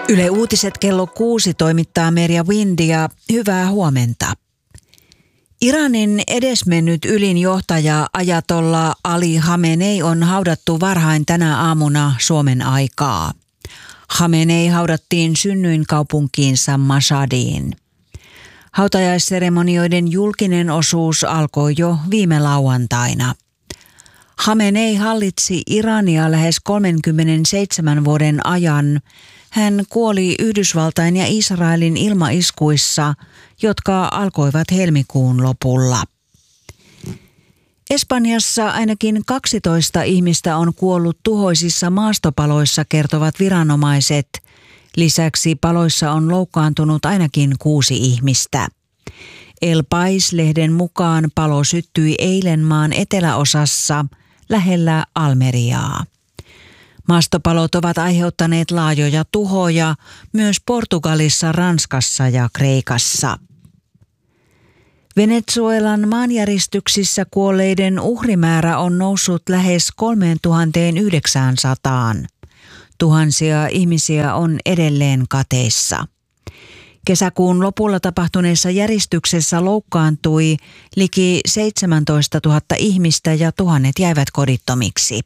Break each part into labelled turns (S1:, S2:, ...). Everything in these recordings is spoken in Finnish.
S1: Yle Uutiset kello 6 toimittaa Merja Windia. Hyvää huomenta. Iranin edesmennyt ylin johtaja Ajatollah Ali Khamenei on haudattu varhain tänä aamuna Suomen aikaa. Khamenei haudattiin synnyinkaupunkiinsa Mashhadiin. Hautajaisseremonioiden julkinen osuus alkoi jo viime lauantaina. Khamenei hallitsi Irania lähes 37 vuoden ajan. Hän kuoli Yhdysvaltain ja Israelin ilmaiskuissa, jotka alkoivat helmikuun lopulla. Espanjassa ainakin 12 ihmistä on kuollut tuhoisissa maastopaloissa, kertovat viranomaiset. Lisäksi paloissa on loukkaantunut ainakin 6 ihmistä. El País-lehden mukaan palo syttyi eilen maan eteläosassa lähellä Almeriaa. Maastopalot ovat aiheuttaneet laajoja tuhoja myös Portugalissa, Ranskassa ja Kreikassa. Venezuelan maanjäristyksissä kuolleiden uhrimäärä on noussut lähes 3900. Tuhansia ihmisiä on edelleen kateissa. Kesäkuun lopulla tapahtuneessa järjestyksessä loukkaantui liki 17 000 ihmistä ja tuhannet jäivät kodittomiksi.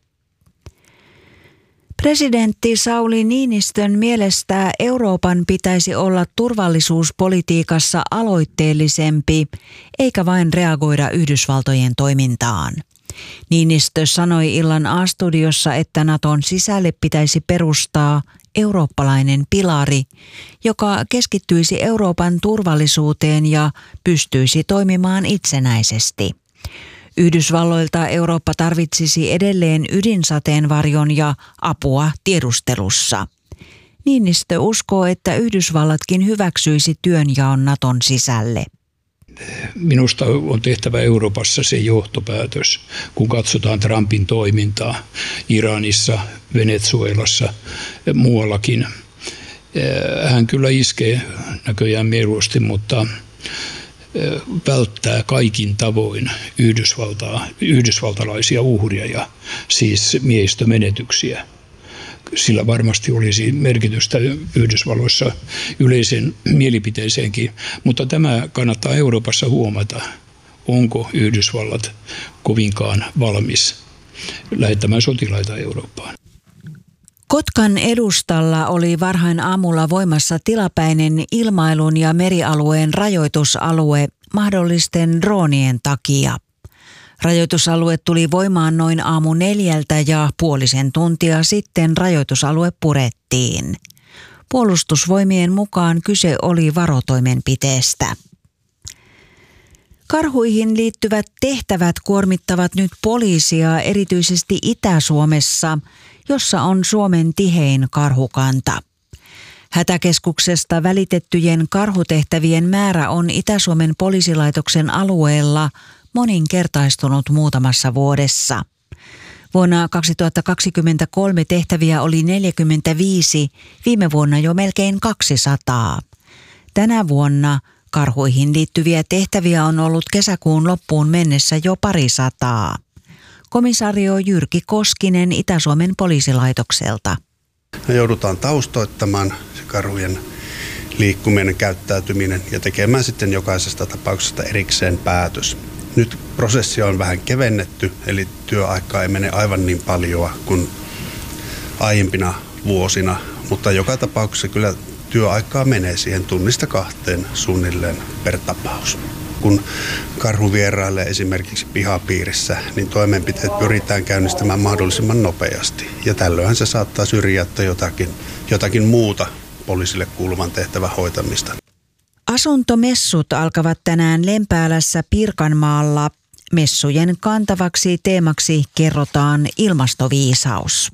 S1: Presidentti Sauli Niinistön mielestä Euroopan pitäisi olla turvallisuuspolitiikassa aloitteellisempi, eikä vain reagoida Yhdysvaltojen toimintaan. Niinistö sanoi illan A-studiossa, että Naton sisälle pitäisi perustaa eurooppalainen pilari, joka keskittyisi Euroopan turvallisuuteen ja pystyisi toimimaan itsenäisesti. Yhdysvalloilta Eurooppa tarvitsisi edelleen ydinsateenvarjon ja apua tiedustelussa. Niinistö uskoo, että Yhdysvallatkin hyväksyisi työnjaon Naton sisälle.
S2: Minusta on tehtävä Euroopassa se johtopäätös, kun katsotaan Trumpin toimintaa Iranissa, Venezuelassa ja muuallakin. Hän kyllä iskee näköjään mieluusti, mutta välttää kaikin tavoin yhdysvaltalaisia uhria ja siis miehistömenetyksiä. Sillä varmasti olisi merkitystä Yhdysvalloissa yleisen mielipiteeseenkin, mutta tämä kannattaa Euroopassa huomata. Onko Yhdysvallat kovinkaan valmis lähettämään sotilaita Eurooppaan?
S1: Kotkan edustalla oli varhain aamulla voimassa tilapäinen ilmailun ja merialueen rajoitusalue mahdollisten droonien takia. Rajoitusalue tuli voimaan noin 4:00 ja puolisen tuntia sitten rajoitusalue purettiin. Puolustusvoimien mukaan kyse oli varotoimenpiteestä. Karhuihin liittyvät tehtävät kuormittavat nyt poliisia erityisesti Itä-Suomessa, jossa on Suomen tihein karhukanta. Hätäkeskuksesta välitettyjen karhutehtävien määrä on Itä-Suomen poliisilaitoksen alueella moninkertaistunut muutamassa vuodessa. Vuonna 2023 tehtäviä oli 45, viime vuonna jo melkein 200. Tänä vuonna karhuihin liittyviä tehtäviä on ollut kesäkuun loppuun mennessä jo 200. Komisario Jyrki Koskinen Itä-Suomen poliisilaitokselta.
S3: Me joudutaan taustoittamaan se karhujen liikkuminen, käyttäytyminen ja tekemään sitten jokaisesta tapauksesta erikseen päätös. Nyt prosessia on vähän kevennetty, eli työaikaa ei mene aivan niin paljon kuin aiempina vuosina, mutta joka tapauksessa kyllä työaikaa menee siihen 1-2 suunnilleen per tapaus. Kun karhu vierailee esimerkiksi pihapiirissä, niin toimenpiteet pyritään käynnistämään mahdollisimman nopeasti. Ja tällöinhän se saattaa syrjäyttää jotakin muuta poliisille kuuluvan tehtävän hoitamista.
S1: Asuntomessut alkavat tänään Lempäälässä Pirkanmaalla. Messujen kantavaksi teemaksi kerrotaan ilmastoviisaus.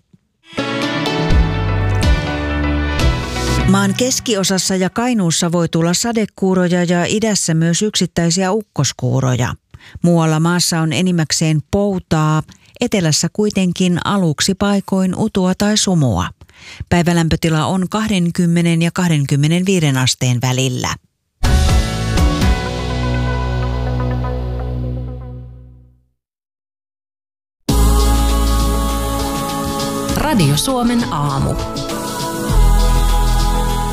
S1: Maan keskiosassa ja Kainuussa voi tulla sadekuuroja ja idässä myös yksittäisiä ukkoskuuroja. Muualla maassa on enimmäkseen poutaa, etelässä kuitenkin aluksi paikoin utua tai sumua. Päivälämpötila on 20 ja 25 asteen välillä.
S4: Radio Suomen aamu.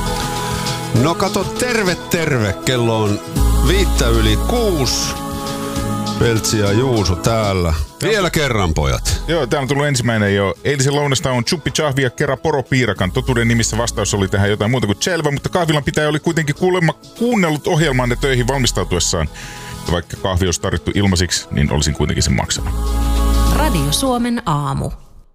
S4: No kato, terve. Kello on 5:05. Peltsi ja Juuso täällä. Vielä kerran, pojat.
S5: Joo, täällä on tullut ensimmäinen jo. Eilisen lounasta on chuppi chahvi ja kera poropiirakan. Totuuden nimissä vastaus oli tähän jotain muuta kuin selvä, mutta kahvilan pitäjä oli kuitenkin kuulemma kuunnellut ohjelmaanne töihin valmistautuessaan. Että vaikka kahvi olisi tarjottu ilmaisiksi, niin olisin kuitenkin sen maksanut.
S6: Radio Suomen aamu.